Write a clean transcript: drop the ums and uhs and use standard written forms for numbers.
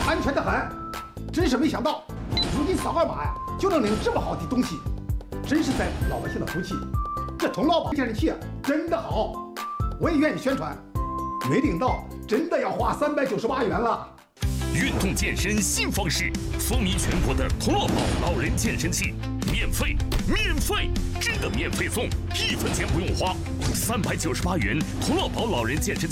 安全的很。真是没想到，如今扫二码呀就能领这么好的东西，真是在老百姓的福气。这童老保健身器啊真的好，我也愿意宣传。没领到真的要花398元了。 运动健身新方式，风靡全国的童乐宝老人健身器，免费，真的免费送，1分钱不用花，398元童乐宝老人健身器。